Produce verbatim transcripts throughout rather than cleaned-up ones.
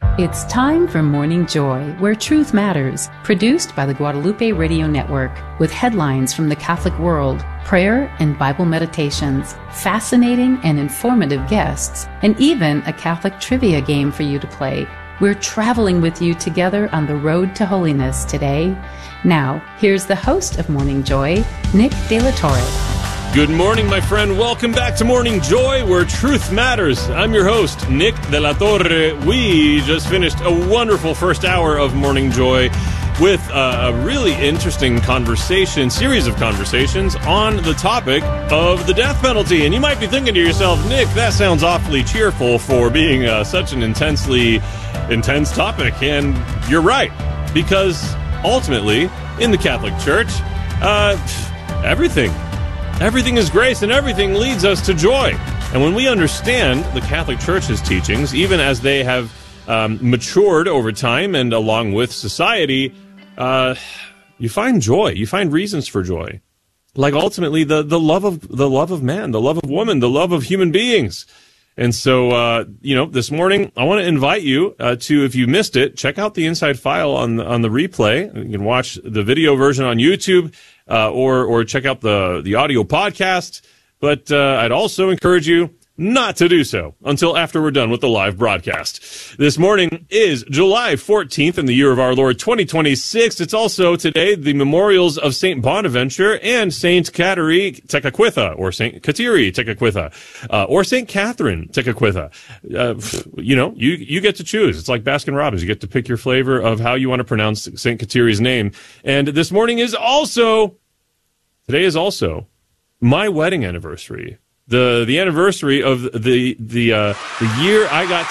It's time for Morning Joy, where truth matters, produced by the Guadalupe Radio Network, with headlines from the Catholic world, prayer and Bible meditations, fascinating and informative guests, and even a Catholic trivia game for you to play. We're traveling with you together on the road to holiness today. Now, here's the host of Morning Joy, Nick De La Torre. Good morning, my friend. Welcome back to Morning Joy, where truth matters. I'm your host, Nick De La Torre. We just finished a wonderful first hour of Morning Joy with a really interesting conversation, series of conversations on the topic of the death penalty. And you might be thinking to yourself, Nick, that sounds awfully cheerful for being uh, such an intensely intense topic. And you're right, because ultimately, in the Catholic Church, uh, everything Everything is grace, and everything leads us to joy. And when we understand the Catholic Church's teachings, even as they have um, matured over time and along with society, uh, you find joy. You find reasons for joy, like ultimately the the love of the love of man, the love of woman, the love of human beings. And so, uh, you know, this morning I want to invite you uh, to, if you missed it, check out the Inside File on the, on the replay. You can watch the video version on YouTube. Uh, or or check out the, the audio podcast. But uh, I'd also encourage you not to do so until after we're done with the live broadcast. This morning is July fourteenth in the year of our Lord twenty twenty-six. It's also today the memorials of Saint Bonaventure and Saint Kateri Tekakwitha, or Saint Kateri Tekakwitha, uh, or Saint Catherine Tekakwitha. Uh, you know, you, you get to choose. It's like Baskin Robbins. You get to pick your flavor of how you want to pronounce Saint Kateri's name. And this morning is also... Today is also my wedding anniversary, the the anniversary of the the uh, the year I got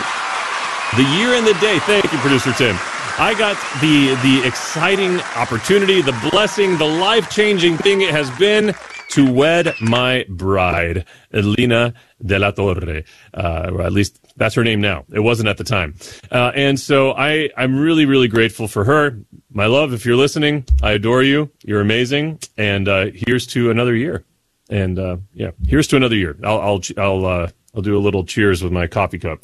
to, the year and the day. Thank you, producer Tim. I got the the exciting opportunity, the blessing, the life changing thing it has been to wed my bride, Elena De La Torre, uh, or at least that's her name now. It wasn't at the time. Uh, and so I, I'm really, really grateful for her. My love, if you're listening, I adore you. You're amazing. And uh, here's to another year. And uh, yeah, here's to another year. I'll I'll I'll uh, I'll do a little cheers with my coffee cup.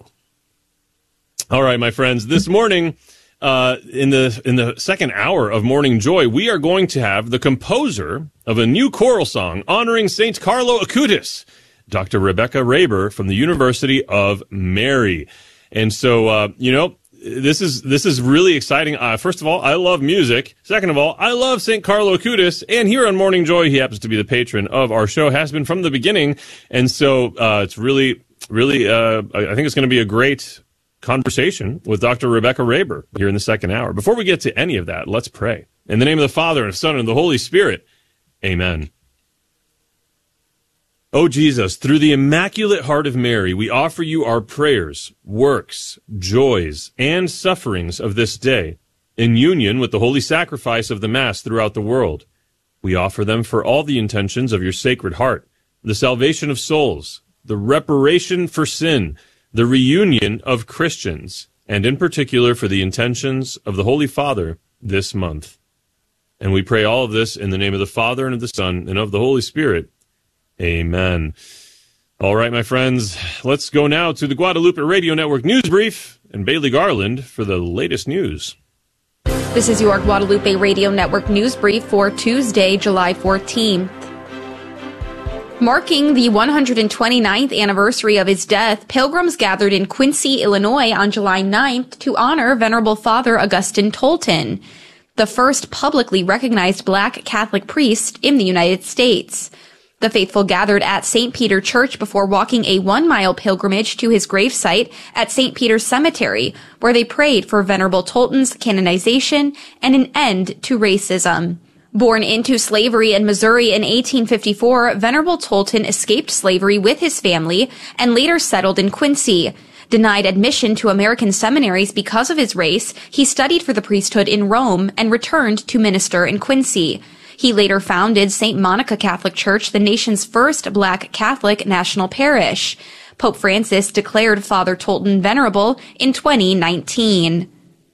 All right, my friends. This morning, uh, in the in the second hour of Morning Joy, we are going to have the composer of a new choral song honoring Saint Carlo Acutis, Doctor Rebecca Raber from the University of Mary. And so, uh, you know, this is this is really exciting. Uh, first of all, I love music. Second of all, I love Saint Carlo Acutis. And here on Morning Joy, he happens to be the patron of our show, has been from the beginning. And so uh, it's really, really, uh, I think it's going to be a great conversation with Doctor Rebecca Raber here in the second hour. Before we get to any of that, let's pray. In the name of the Father, and the Son, and the Holy Spirit, amen. O Jesus, through the Immaculate Heart of Mary, we offer you our prayers, works, joys, and sufferings of this day, in union with the holy sacrifice of the Mass throughout the world. We offer them for all the intentions of your Sacred Heart, the salvation of souls, the reparation for sin, the reunion of Christians, and in particular for the intentions of the Holy Father this month. And we pray all of this in the name of the Father, and of the Son, and of the Holy Spirit. Amen. All right, my friends, let's go now to the Guadalupe Radio Network News Brief and Bailey Garland for the latest news. This is your Guadalupe Radio Network News Brief for Tuesday, July fourteenth. Marking the one hundred twenty-ninth anniversary of his death, pilgrims gathered in Quincy, Illinois on July ninth to honor Venerable Father Augustine Tolton, the first publicly recognized Black Catholic priest in the United States. The faithful gathered at Saint Peter Church before walking a one-mile pilgrimage to his gravesite at Saint Peter's Cemetery, where they prayed for Venerable Tolton's canonization and an end to racism. Born into slavery in Missouri in eighteen fifty-four, Venerable Tolton escaped slavery with his family and later settled in Quincy. Denied admission to American seminaries because of his race, he studied for the priesthood in Rome and returned to minister in Quincy. He later founded Saint Monica Catholic Church, the nation's first Black Catholic national parish. Pope Francis declared Father Tolton venerable in twenty nineteen.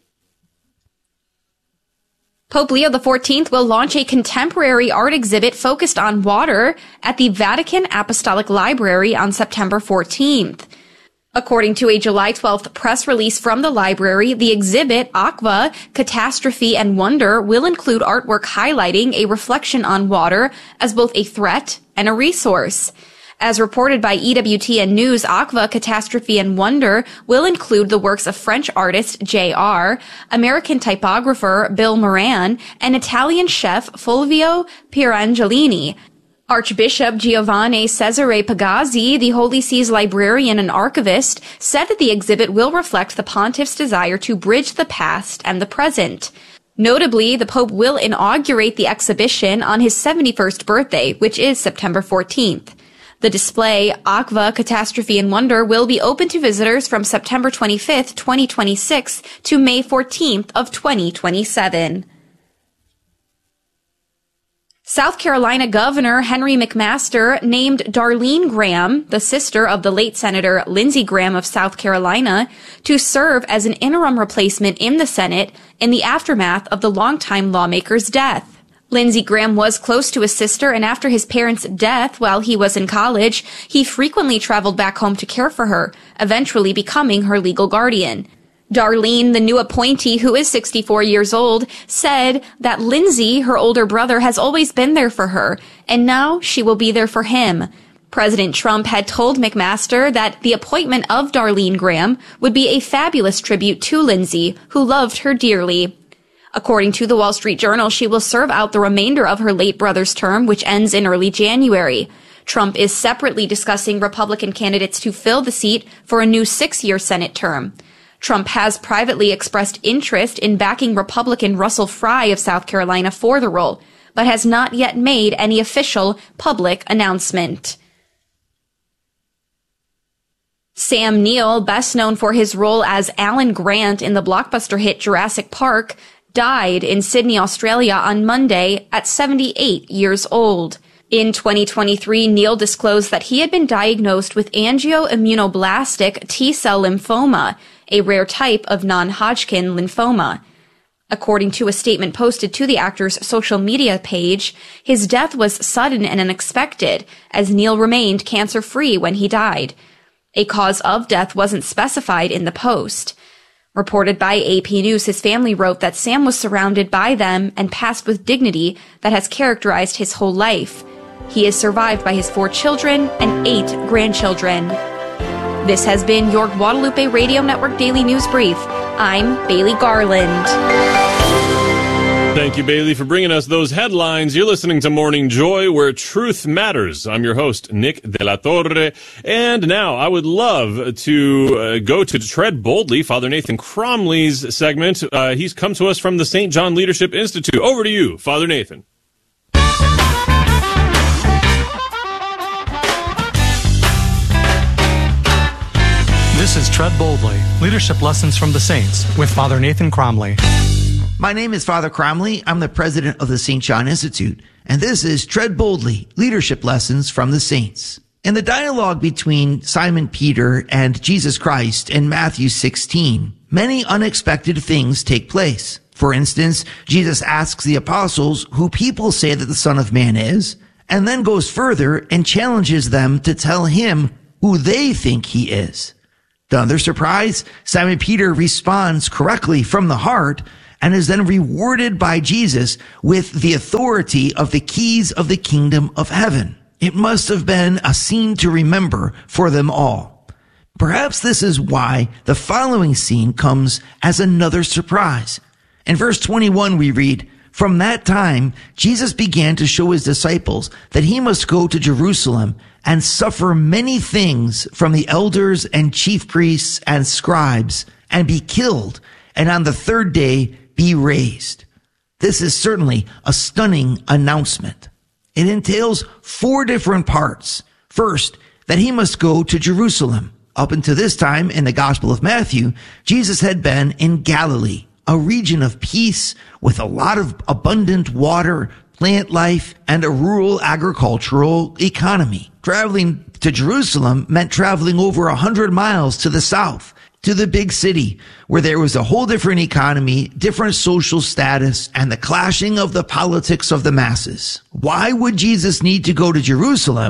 Pope Leo the fourteenth will launch a contemporary art exhibit focused on water at the Vatican Apostolic Library on September fourteenth. According to a July twelfth press release from the library, the exhibit, Aqua, Catastrophe and Wonder, will include artwork highlighting a reflection on water as both a threat and a resource. As reported by E W T N News, Aqua, Catastrophe and Wonder will include the works of French artist J R, American typographer Bill Moran, and Italian chef Fulvio Pierangelini. Archbishop Giovanni Cesare Pagazzi, the Holy See's librarian and archivist, said that the exhibit will reflect the pontiff's desire to bridge the past and the present. Notably, the Pope will inaugurate the exhibition on his seventy-first birthday, which is September fourteenth. The display, Aqua, Catastrophe and Wonder, will be open to visitors from September twenty-fifth, twenty twenty-six to May fourteenth of twenty twenty-seven. South Carolina Governor Henry McMaster named Darlene Graham, the sister of the late Senator Lindsey Graham of South Carolina, to serve as an interim replacement in the Senate in the aftermath of the longtime lawmaker's death. Lindsey Graham was close to his sister, and after his parents' death while he was in college, he frequently traveled back home to care for her, eventually becoming her legal guardian. Darlene, the new appointee, who is sixty-four years old, said that Lindsey, her older brother, has always been there for her, and now she will be there for him. President Trump had told McMaster that the appointment of Darlene Graham would be a fabulous tribute to Lindsey, who loved her dearly. According to the Wall Street Journal, she will serve out the remainder of her late brother's term, which ends in early January. Trump is separately discussing Republican candidates to fill the seat for a new six-year Senate term. Trump has privately expressed interest in backing Republican Russell Fry of South Carolina for the role, but has not yet made any official public announcement. Sam Neill, best known for his role as Alan Grant in the blockbuster hit Jurassic Park, died in Sydney, Australia on Monday at seventy-eight years old. In twenty twenty-three, Neill disclosed that he had been diagnosed with angioimmunoblastic T-cell lymphoma, a rare type of non-Hodgkin lymphoma. According to a statement posted to the actor's social media page, his death was sudden and unexpected, as Neill remained cancer-free when he died. A cause of death wasn't specified in the post. Reported by A P News, his family wrote that Sam was surrounded by them and passed with dignity that has characterized his whole life. He is survived by his four children and eight grandchildren. This has been your Guadalupe Radio Network Daily News Brief. I'm Bailey Garland. Thank you, Bailey, for bringing us those headlines. You're listening to Morning Joy, where truth matters. I'm your host, Nick De La Torre. And now I would love to uh, go to Tread Boldly, Father Nathan Cromley's segment. Uh, he's come to us from the Saint John Leadership Institute. Over to you, Father Nathan. This is Tread Boldly, Leadership Lessons from the Saints, with Father Nathan Cromley. My name is Father Cromley. I'm the president of the Saint John Institute, and this is Tread Boldly, Leadership Lessons from the Saints. In the dialogue between Simon Peter and Jesus Christ in Matthew sixteen, many unexpected things take place. For instance, Jesus asks the apostles who people say that the Son of Man is, and then goes further and challenges them to tell him who they think he is. To their surprise, Simon Peter responds correctly from the heart and is then rewarded by Jesus with the authority of the keys of the kingdom of heaven. It must have been a scene to remember for them all. Perhaps this is why the following scene comes as another surprise. In verse twenty-one we read, "From that time, Jesus began to show his disciples that he must go to Jerusalem and suffer many things from the elders and chief priests and scribes, and be killed, and on the third day be raised." This is certainly a stunning announcement. It entails four different parts. First, that he must go to Jerusalem. Up until this time in the Gospel of Matthew, Jesus had been in Galilee, a region of peace with a lot of abundant water, plant life, and a rural agricultural economy. Traveling to Jerusalem meant traveling over a hundred miles to the south, to the big city, where there was a whole different economy, different social status, and the clashing of the politics of the masses. Why would Jesus need to go to Jerusalem?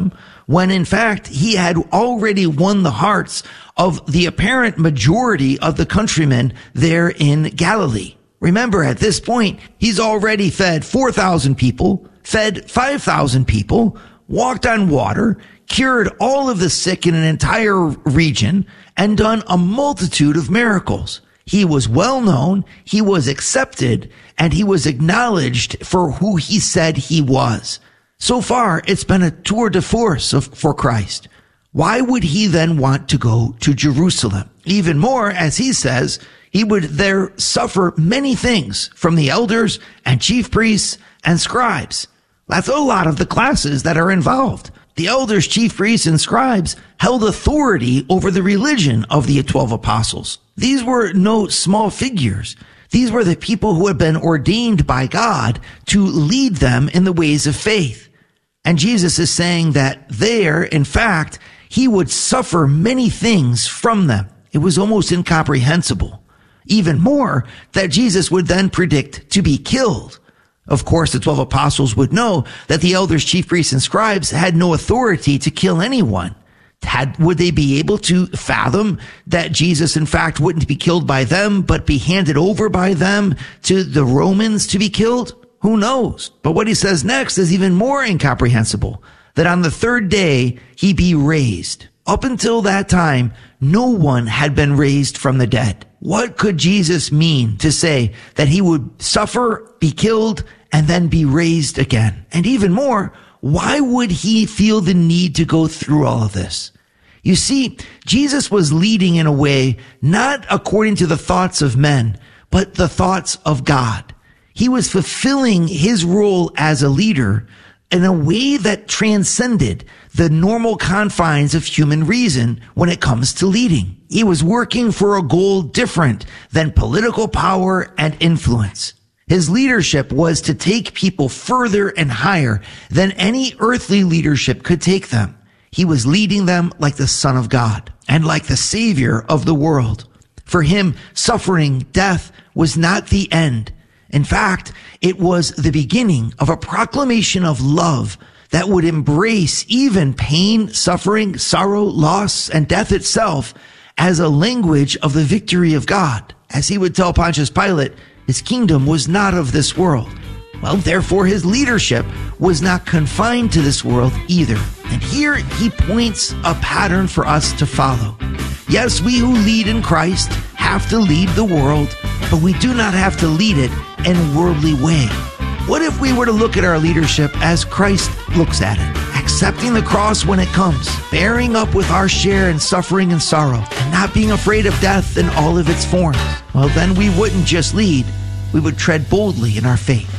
when in fact he had already won the hearts of the apparent majority of the countrymen there in Galilee. Remember, at this point, he's already fed four thousand people, fed five thousand people, walked on water, cured all of the sick in an entire region, and done a multitude of miracles. He was well known, he was accepted, and he was acknowledged for who he said he was. So far, it's been a tour de force of, for Christ. Why would he then want to go to Jerusalem? Even more, as he says, he would there suffer many things from the elders and chief priests and scribes. That's a lot of the classes that are involved. The elders, chief priests, and scribes held authority over the religion of the twelve apostles. These were no small figures. These were the people who had been ordained by God to lead them in the ways of faith. And Jesus is saying that there, in fact, he would suffer many things from them. It was almost incomprehensible. Even more, that Jesus would then predict to be killed. Of course, the twelve apostles would know that the elders, chief priests, and scribes had no authority to kill anyone. Had, would they be able to fathom that Jesus, in fact, wouldn't be killed by them, but be handed over by them to the Romans to be killed? Who knows? But what he says next is even more incomprehensible, that on the third day, he be raised. Up until that time, no one had been raised from the dead. What could Jesus mean to say that he would suffer, be killed, and then be raised again? And even more, why would he feel the need to go through all of this? You see, Jesus was leading in a way not according to the thoughts of men, but the thoughts of God. He was fulfilling his role as a leader in a way that transcended the normal confines of human reason when it comes to leading. He was working for a goal different than political power and influence. His leadership was to take people further and higher than any earthly leadership could take them. He was leading them like the Son of God and like the Savior of the world. For him, suffering, death was not the end. In fact, it was the beginning of a proclamation of love that would embrace even pain, suffering, sorrow, loss, and death itself as a language of the victory of God. As he would tell Pontius Pilate, his kingdom was not of this world. Well, therefore, his leadership was not confined to this world either. And here he points a pattern for us to follow. Yes, we who lead in Christ have to lead the world, but we do not have to lead it in a worldly way. What if we were to look at our leadership as Christ looks at it? Accepting the cross when it comes, bearing up with our share in suffering and sorrow, and not being afraid of death in all of its forms. Well, then we wouldn't just lead, we would tread boldly in our faith.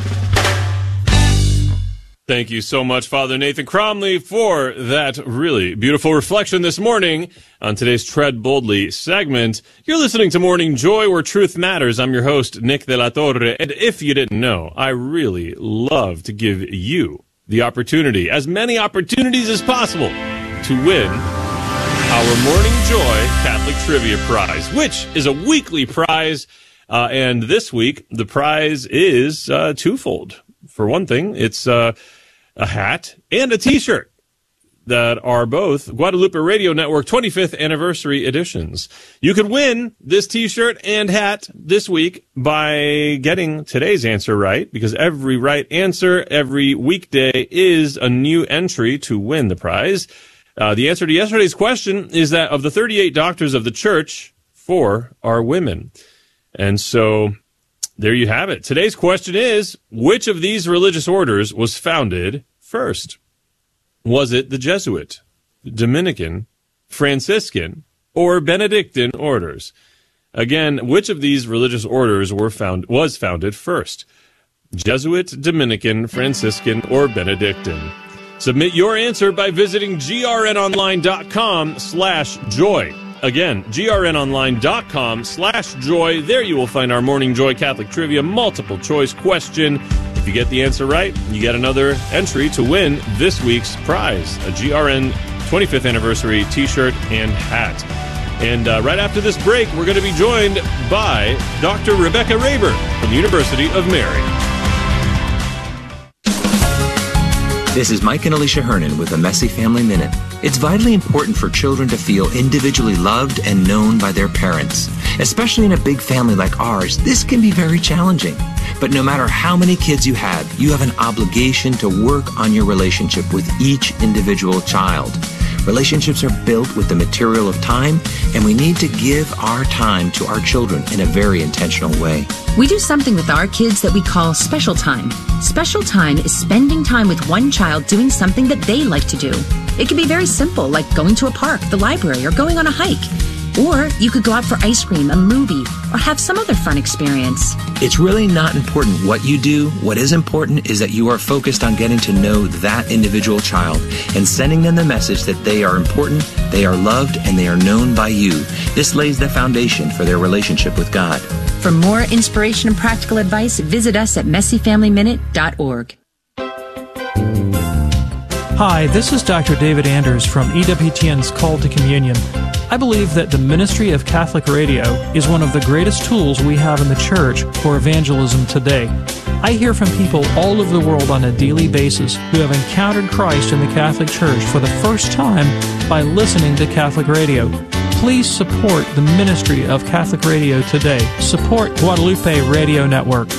Thank you so much, Father Nathan Cromly, for that really beautiful reflection this morning on today's Tread Boldly segment. You're listening to Morning Joy, where truth matters. I'm your host, Nick de la Torre. And if you didn't know, I really love to give you the opportunity, as many opportunities as possible, to win our Morning Joy Catholic Trivia Prize, which is a weekly prize. Uh, and this week, the prize is uh, twofold. For one thing, it's uh, a hat and a T-shirt that are both Guadalupe Radio Network twenty-fifth anniversary editions. You can win this T-shirt and hat this week by getting today's answer right, because every right answer every weekday is a new entry to win the prize. Uh, the answer to yesterday's question is that of the thirty-eight doctors of the church, four are women. And so there you have it. Today's question is, which of these religious orders was founded first? Was it the Jesuit, Dominican, Franciscan, or Benedictine orders? Again, which of these religious orders were found was founded first? Jesuit, Dominican, Franciscan, or Benedictine? Submit your answer by visiting grnonline.com slash joy. Again, grnonline.com slash joy. There you will find our Morning Joy Catholic Trivia multiple choice question. If you get the answer right, you get another entry to win this week's prize, a G R N twenty-fifth anniversary T-shirt and hat. And uh, right after this break, we're going to be joined by Doctor Rebecca Rayburn from the University of Mary. This is Mike and Alicia Hernan with a Messy Family Minute. It's vitally important for children to feel individually loved and known by their parents. Especially in a big family like ours, this can be very challenging. But no matter how many kids you have, you have an obligation to work on your relationship with each individual child. Relationships are built with the material of time, and we need to give our time to our children in a very intentional way. We do something with our kids that we call special time. Special time is spending time with one child doing something that they like to do. It can be very simple, like going to a park, the library, or going on a hike. Or you could go out for ice cream, a movie, or have some other fun experience. It's really not important what you do. What is important is that you are focused on getting to know that individual child and sending them the message that they are important, they are loved, and they are known by you. This lays the foundation for their relationship with God. For more inspiration and practical advice, visit us at messy family minute dot org. Hi, this is Doctor David Anders from E W T N's Call to Communion. I believe that the ministry of Catholic radio is one of the greatest tools we have in the church for evangelism today. I hear from people all over the world on a daily basis who have encountered Christ in the Catholic Church for the first time by listening to Catholic radio. Please support the ministry of Catholic radio today. Support Guadalupe Radio Network.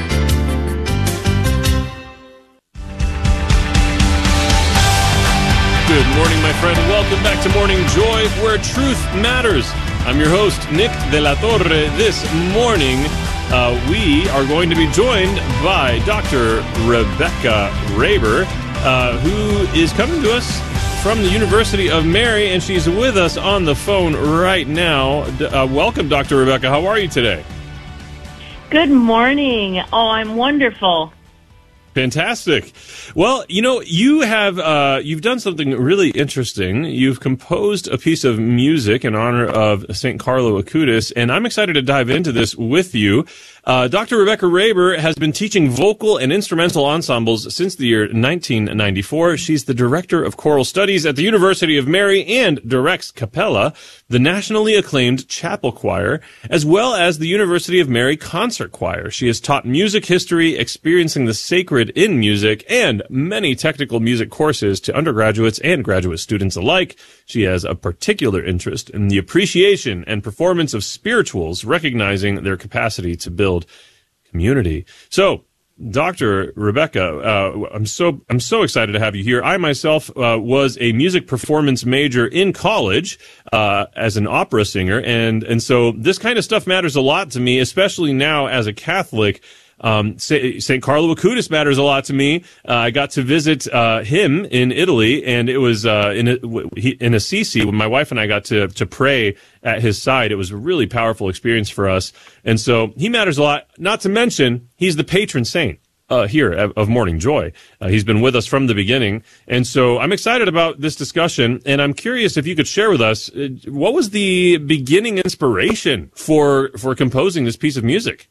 Good morning, my friend. Welcome back to Morning Joy, where truth matters. I'm your host, Nick De La Torre. This morning, uh, we are going to be joined by Doctor Rebecca Raber, uh, who is coming to us from the University of Mary, and she's with us on the phone right now. Uh, welcome, Doctor Rebecca. How are you today? Good morning. Oh, I'm wonderful. Fantastic. Well, you know, you have uh, you've done something really interesting. You've composed a piece of music in honor of Saint Carlo Acutis, and I'm excited to dive into this with you. Uh, Doctor Rebecca Raber has been teaching vocal and instrumental ensembles since the year nineteen ninety-four. She's the director of choral studies at the University of Mary and directs Capella, the nationally acclaimed chapel choir, as well as the University of Mary concert choir. She has taught music history, experiencing the sacred in music, and many technical music courses to undergraduates and graduate students alike. She has a particular interest in the appreciation and performance of spirituals, recognizing their capacity to build community. So, Doctor Rebecca, uh, I'm so I'm so excited to have you here. I myself uh, was a music performance major in college uh, as an opera singer, and and so this kind of stuff matters a lot to me, especially now as a Catholic. Um, Saint Carlo Acutis matters a lot to me. Uh, I got to visit uh, him in Italy, and it was uh, in a, in Assisi when my wife and I got to to pray at his side. It was a really powerful experience for us, and so he matters a lot. Not to mention, he's the patron saint uh, here of, of Morning Joy. Uh, he's been with us from the beginning, and so I'm excited about this discussion. And I'm curious if you could share with us uh, what was the beginning inspiration for for composing this piece of music.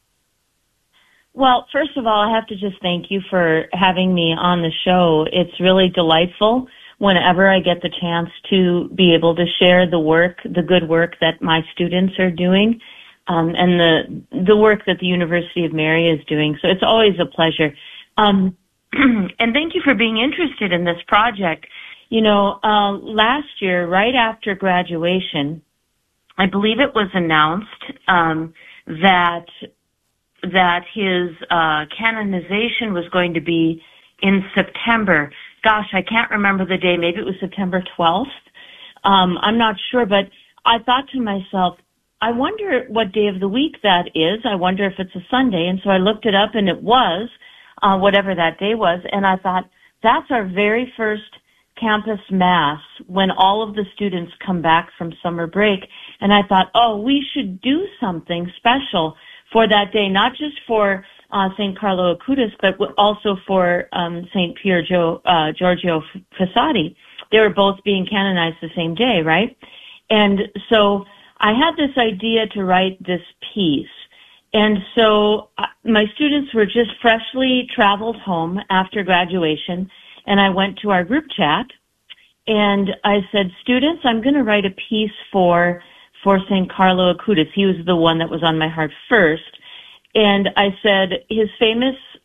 Well, first of all, I have to just thank you for having me on the show. It's really delightful whenever I get the chance to be able to share the work, the good work that my students are doing, um, and the the work that the University of Mary is doing. So it's always a pleasure. Um, and thank you for being interested in this project. You know, uh, last year, right after graduation, I believe it was announced um, that that his uh canonization was going to be in September. Gosh, I can't remember the day. Maybe it was September twelfth. Um, I'm not sure, but I thought to myself, I wonder what day of the week that is. I wonder if it's a Sunday. And so I looked it up, and it was, uh, whatever that day was. And I thought, that's our very first campus mass when all of the students come back from summer break. And I thought, oh, we should do something special for that day, not just for uh, Saint Carlo Acutis, but also for um, Saint Pier Gio, uh, Giorgio Frassati. They were both being canonized the same day, right? And so I had this idea to write this piece. And so uh, my students were just freshly traveled home after graduation, and I went to our group chat, and I said, students, I'm going to write a piece for for Saint Carlo Acutis. He was the one that was on my heart first. And I said, his famous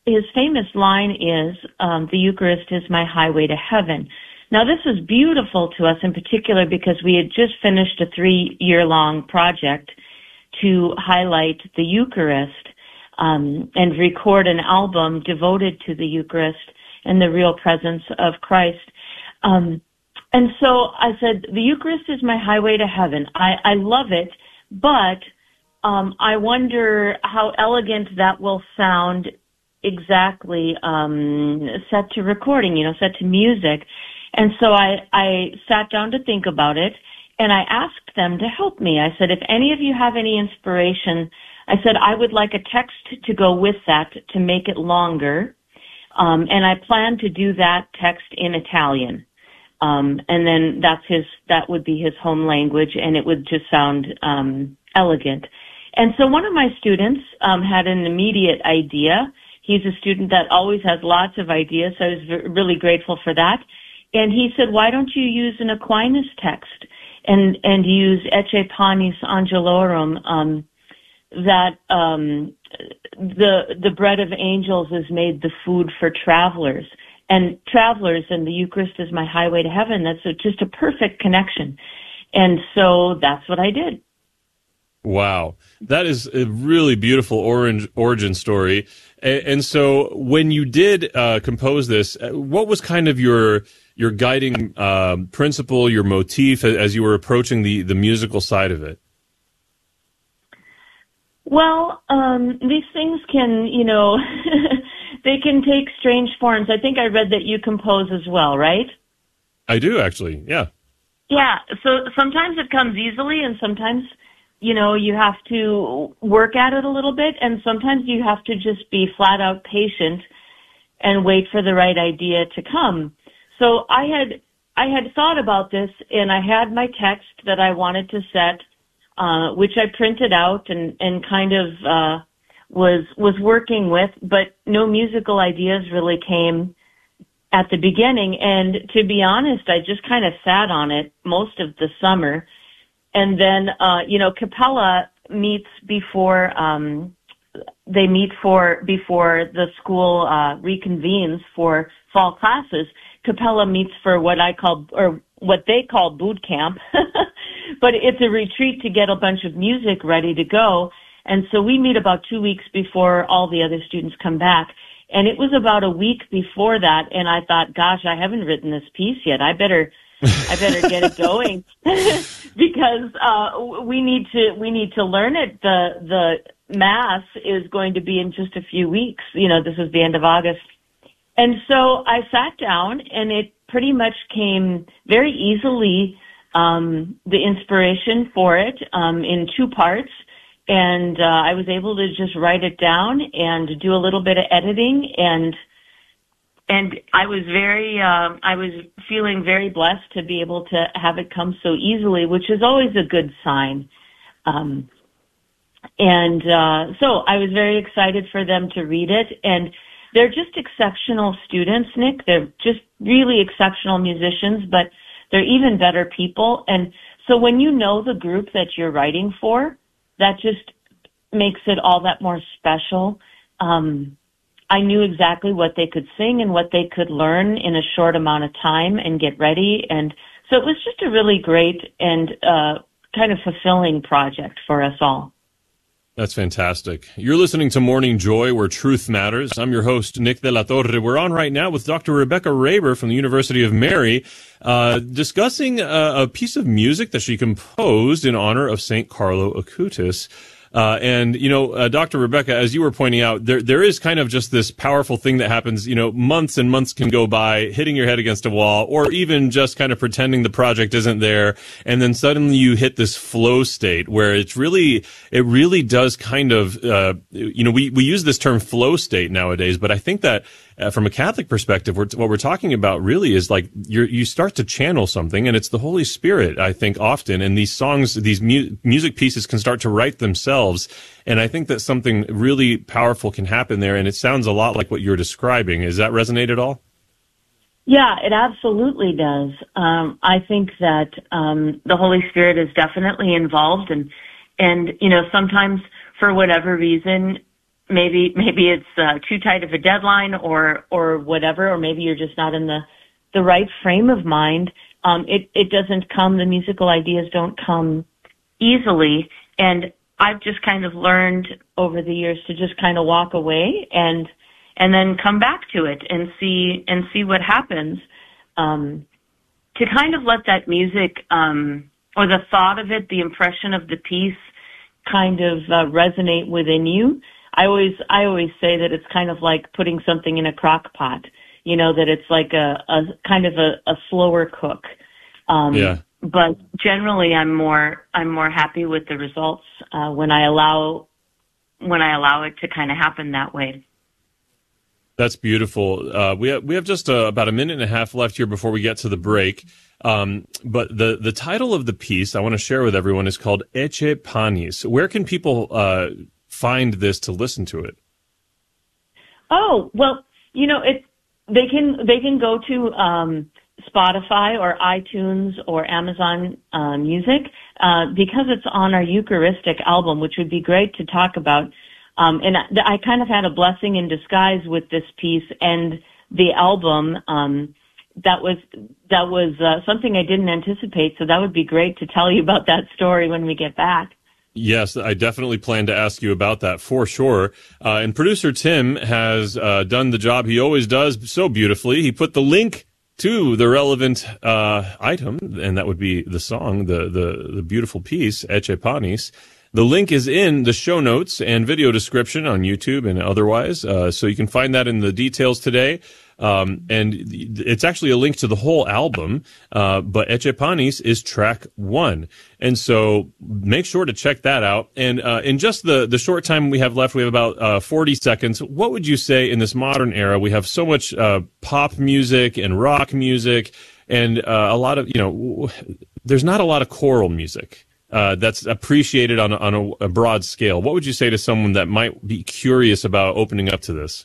his famous line is, um, the Eucharist is my highway to heaven. Now, this was beautiful to us in particular because we had just finished a three-year-long project to highlight the Eucharist um, and record an album devoted to the Eucharist and the real presence of Christ. Um, and so I said, the Eucharist is my highway to heaven. I, I love it, but um, I wonder how elegant that will sound exactly um, set to recording, you know, set to music. And so I, I sat down to think about it, and I asked them to help me. I said, if any of you have any inspiration, I said, I would like a text to go with that to make it longer. Um, and I plan to do that text in Italian. Um, and then that's his, that would be his home language, and it would just sound um, elegant. And so one of my students um, had an immediate idea. He's a student that always has lots of ideas, so I was v- really grateful for that. And he said, why don't you use an Aquinas text and, and use Ecce Panis Angelorum, um, that, um, the, the bread of angels is made the food for travelers, and travelers and the Eucharist is my highway to heaven. That's a, just a perfect connection. And so that's what I did. Wow. That is a really beautiful orange origin story. And, and so when you did uh, compose this, what was kind of your your guiding uh, principle, your motif as you were approaching the, the musical side of it? Well, um, these things can, you know, they can take strange forms. I think I read that you compose as well, right? I do, actually, yeah. Yeah, so sometimes it comes easily, and sometimes, you know, you have to work at it a little bit, and sometimes you have to just be flat out patient and wait for the right idea to come. So I had, I had thought about this, and I had my text that I wanted to set, uh, which I printed out and, and kind of, uh, was, was working with, but no musical ideas really came at the beginning. And to be honest, I just kind of sat on it most of the summer. And then, uh, you know, Capella meets before, um, they meet for, before the school, uh, reconvenes for fall classes. Capella meets for what I call, or what they call boot camp, but it's a retreat to get a bunch of music ready to go. And so we meet about two weeks before all the other students come back. And it was about a week before that, and I thought, gosh, I haven't written this piece yet. I better, I better get it going because uh we need to we need to learn it. The the mass is going to be in just a few weeks. You know, this is the end of August. And so I sat down, and it pretty much came very easily, um, the inspiration for it, um, in two parts. And, uh, I was able to just write it down and do a little bit of editing. And, and I was very, um, I was feeling very blessed to be able to have it come so easily, which is always a good sign. Um, and, uh, so I was very excited for them to read it. And they're just exceptional students, Nick. They're just really exceptional musicians, but they're even better people. And so when you know the group that you're writing for, that just makes it all that more special. Um, I knew exactly what they could sing and what they could learn in a short amount of time and get ready. And so it was just a really great and uh, kind of fulfilling project for us all. That's fantastic. You're listening to Morning Joy, where truth matters. I'm your host, Nick de la Torre. We're on right now with Doctor Rebecca Raber from the University of Mary, uh, discussing a, a piece of music that she composed in honor of Saint Carlo Acutis. Uh, and, you know, uh, Doctor Rebecca, as you were pointing out, there, there is kind of just this powerful thing that happens, you know, months and months can go by hitting your head against a wall, or even just kind of pretending the project isn't there. And then suddenly you hit this flow state where it's really, it really does kind of, uh, you know, we, we use this term flow state nowadays, but I think that Uh, from a Catholic perspective, we're, what we're talking about really is like you're, you start to channel something, and it's the Holy Spirit, I think, often. And these songs, these mu- music pieces can start to write themselves. And I think that something really powerful can happen there. And it sounds a lot like what you're describing. Does that resonate at all? Yeah, it absolutely does. Um, I think that um, the Holy Spirit is definitely involved. And, and, you know, sometimes for whatever reason, maybe maybe it's uh, too tight of a deadline, or or whatever, or maybe you're just not in the the right frame of mind. Um, it it doesn't come. The musical ideas don't come easily, and I've just kind of learned over the years to just kind of walk away and and then come back to it and see and see what happens. Um, to kind of let that music um, or the thought of it, the impression of the piece, kind of uh, resonate within you. I always I always say that it's kind of like putting something in a crock pot. You know, that it's like a, a kind of a, a slower cook. Um, yeah. But generally, I'm more I'm more happy with the results uh, when I allow when I allow it to kind of happen that way. That's beautiful. Uh, we have, we have just uh, about a minute and a half left here before we get to the break. Um, but the, the title of the piece I want to share with everyone is called Ecce Panis. Where can people uh, find this to listen to it? Oh, well, you know, it, they can they can go to um, Spotify or iTunes or Amazon uh, Music uh, because it's on our Eucharistic album, which would be great to talk about. Um, and I, I kind of had a blessing in disguise with this piece and the album. Um, that was that was uh, something I didn't anticipate, so that would be great to tell you about that story when we get back. Yes, I definitely plan to ask you about that for sure. Uh, and producer Tim has uh, done the job he always does so beautifully. He put the link to the relevant uh, item, and that would be the song, the the, the beautiful piece, Ecce Panis. The link is in the show notes and video description on YouTube and otherwise, uh, so you can find that in the details today. Um, and it's actually a link to the whole album, uh, but Ecce Panis is track one. And so make sure to check that out. And uh, in just the, the short time we have left, we have about uh, forty seconds. What would you say in this modern era? We have so much uh, pop music and rock music and uh, a lot of, you know, there's not a lot of choral music. Uh, that's appreciated on a, on a, a broad scale. What would you say to someone that might be curious about opening up to this?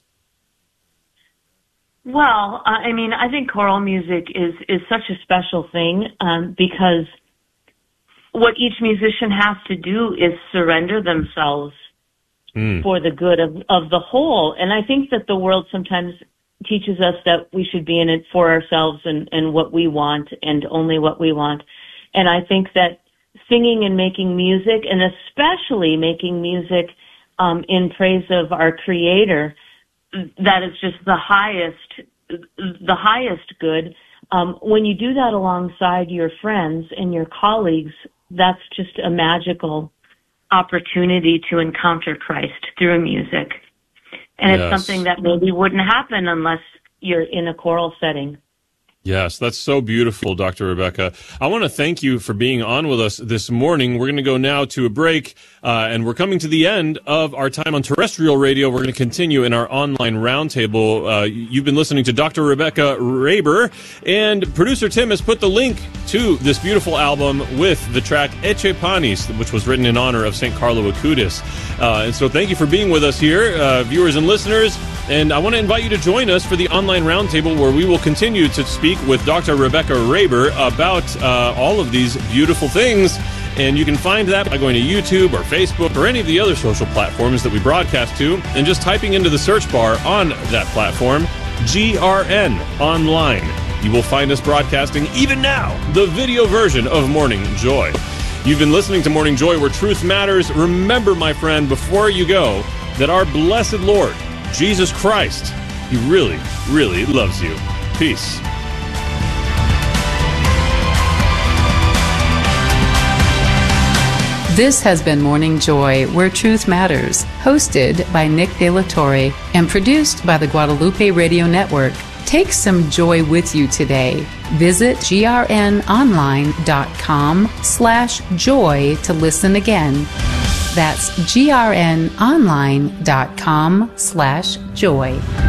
Well, uh, I mean, I think choral music is, is such a special thing um, because what each musician has to do is surrender themselves mm. for the good of, of the whole. And I think that the world sometimes teaches us that we should be in it for ourselves and, and what we want and only what we want. And I think that singing and making music, and especially making music um, in praise of our Creator, that is just the highest, the highest good. Um, when you do that alongside your friends and your colleagues, that's just a magical opportunity to encounter Christ through music. And yes. It's something that maybe wouldn't happen unless you're in a choral setting. Yes, that's so beautiful, Doctor Rebecca. I want to thank you for being on with us this morning. We're going to go now to a break, uh, and we're coming to the end of our time on terrestrial radio. We're going to continue in our online roundtable. Uh, you've been listening to Doctor Rebecca Raber, and producer Tim has put the link to this beautiful album with the track Ecce Panis, which was written in honor of Saint Carlo Acutis. Uh, and so thank you for being with us here, uh, viewers and listeners. And I want to invite you to join us for the online roundtable where we will continue to speak with Doctor Rebecca Raber about uh, all of these beautiful things. And you can find that by going to YouTube or Facebook or any of the other social platforms that we broadcast to and just typing into the search bar on that platform, G R N Online. You will find us broadcasting even now the video version of Morning Joy. You've been listening to Morning Joy, where truth matters. Remember, my friend, before you go, that our blessed Lord, Jesus Christ, He really, really loves you. Peace. This has been Morning Joy, where truth matters, hosted by Nick De La Torre and produced by the Guadalupe Radio Network. Take some joy with you today. Visit grnonline.com slash joy to listen again. That's grnonline.com slash joy.